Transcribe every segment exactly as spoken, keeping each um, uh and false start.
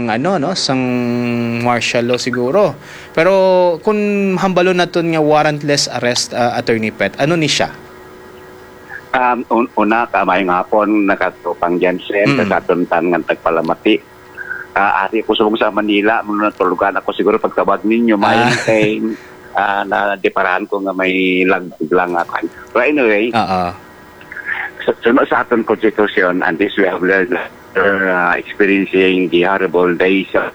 sang ano no sang martial law siguro. Pero kung hambalo naton nga warrantless arrest, uh, Attorney Pet, ano ni siya? Um, un una kamay nga hapon nakatupang Jansen mm. kasatuntan ng tagpalamati. Uh, ari ko subong sa Manila, muna tulugan ako siguro pagtabag ninyo may ah. kay uh, na deparahan ko nga may lang ako. But anyway, uh-uh. sunod sa aton constitution, and this we have learned after uh, experiencing the horrible days of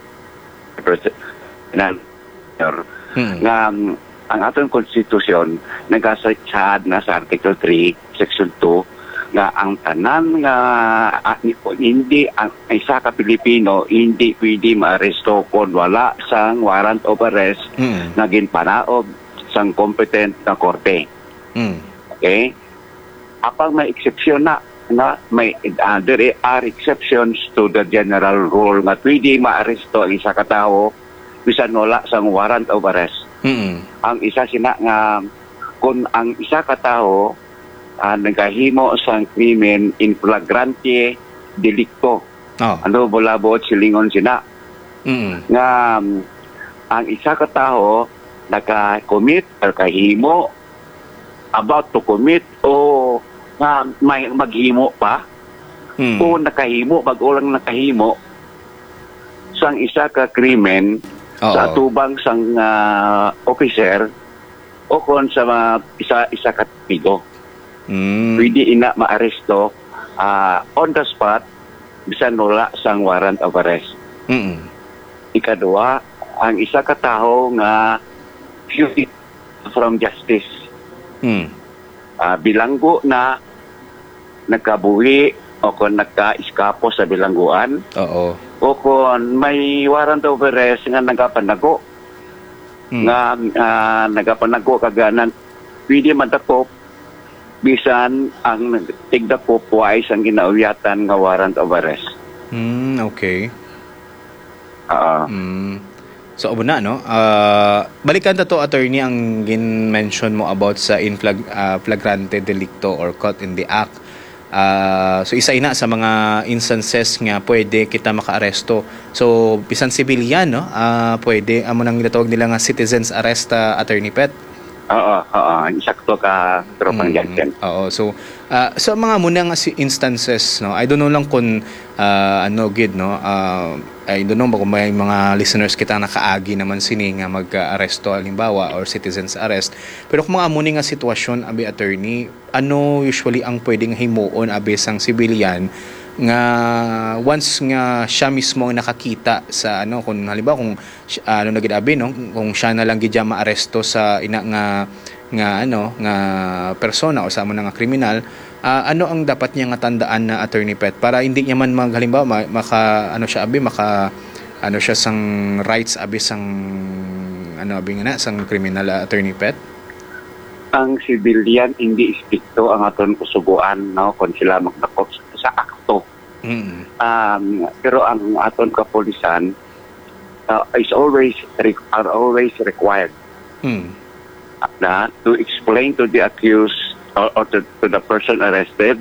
hmm. nga um, ang aton constitution nagasaad na sa Article three, Section two nga ang tanan nga uh, hindi ang isa ka Pilipino hindi pwede maaresto kung wala sang warrant of arrest hmm. na ginpanaog sang competent na korte. Hmm. Okay? Apang may exception na, na may uh, there are exceptions to the general rule nga pwede maaresto ang isa ka tao bisan wala sang warrant of arrest. Mm-hmm. Ang isa sina nga kung ang isa ka tao uh, nagahimo sang krimen in flagrante delicto. Oh. Ano bulabot silingon sina. Mm-hmm. Nga um, ang isa ka tao naka-commit or kahimo about to commit o nga may maghimo pa hmm. o nakahimo bago lang nakahimo sang isa ka krimen sa tubang sang uh, officer o kon sa uh, isa isa ka testigo hmm. pwede ina maaresto uh, on the spot bisan wala sang warrant of arrest. Hmm. Ikadua, ang isa ka tawo nga fugitive from justice. Hmm. Uh, bilanggo na nagkabuhi o kung nagka-iskapo sa bilangguan. Oo. O kung may warrant of arrest nga nagapanago. Hmm. Nga uh, nagapanago kaganan pwede madakop bisan ang tigdakop wais ang ginaulyatan nga warrant of arrest. Hmm, okay. Oo. Uh, hmm. So, abo na, no? Uh, balikan na to, attorney, ang gin-mention mo about sa inflag, uh, flagrante delicto or caught in the act. Uh, so, isa ina sa mga instances nga pwede kita maka-aresto. So, bisan civilian, no? Uh, pwede, amo nang ginatawag nila nga citizens arrest, uh, Attorney Pet. Oo, oo. Sakto ka, tropang Jansen. Oo. So, uh, so mga munang instances, no? I don't know lang kung uh, ano, gid, no? Uh, I don't know kung may mga listeners kita nakaagi naman sini nga mag-aresto, halimbawa, or citizens arrest. Pero kung mga muni nga sitwasyon, abi, attorney, ano usually ang pwedeng himuon, abi, sang civilian, nga once nga siya mismo ang nakakita sa ano kung halimbawa kung uh, ano na gid abi no kung siya na lang gid maaresto sa ina nga nga ano nga persona o sa amo nga kriminal, uh, ano ang dapat niya nga tandaan na Attorney Pet para hindi niya man mag halimbawa maka ano siya abi maka ano siya sang rights abi sang ano abi nga na sang kriminal, uh, Attorney Pet? Ang civilian hindi istrikto ang aton kusuguan no kung sila magdakop sa akto. Mm-hmm. Um, pero ang aton kapulisan uh, is always are always required mm. na to explain to the accused or, or to, to the person arrested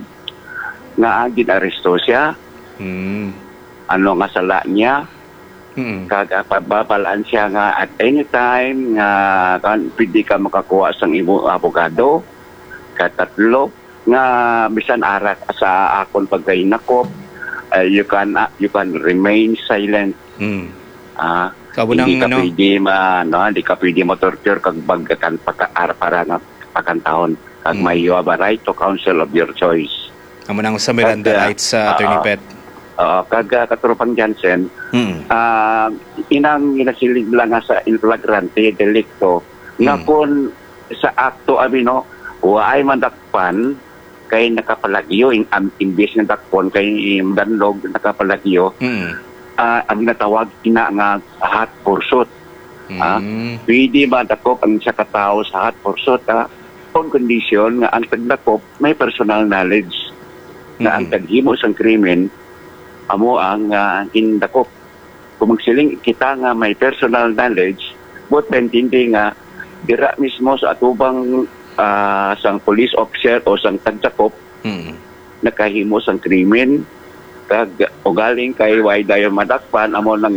nga ang ginaresto siya, mm. ano nga sala niya, mm. kag pababalaan siya nga at any time nga kan pwede ka makakuha sang imo abogado, katatlo nga bisan ara sa akon pagkainakop, uh, you can uh, you can remain silent. Mm. Ah, hindi ka ano? Pwede ma no, hindi ka pwede mo torture kag bagkan pagkaar para nga pakantahon kag mm. may you have a right to counsel of your choice. Amo nang sa Miranda kag, rights sa uh, Attorney uh, Pet. Uh, kag katropang Jansen, mm. uh, inang inasilig lang nga sa inflagrante delicto mm. nga kun sa akto abi no waay mandakpan kay nakapalagyo in um, imbes na dakpon kay danlog nakapalagyo mm. uh, ang natawag ina nga hot pursuit. Mm. Uh, pwede ba dakop ang isa ka tawo sa hot pursuit uh, on condition nga ang tagdakop may personal knowledge mm. na ang taghimo sang krimen amo ang uh, indakop. Kung magsiling kita nga may personal knowledge but intindi nga dira mismo sa atubang Uh, sang police officer o sang tagdakop mm. nakahimo sang krimen kag o galing kay way dayon madakpan amo nang